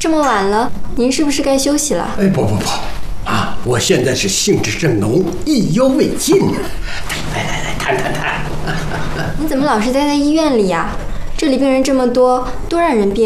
这么晚了，您是不是该休息了？ 哎，不，啊，我现在是兴致正浓，意犹未尽呢。来，谈。 你怎么老是待在医院里呀？这里病人这么多，多让人别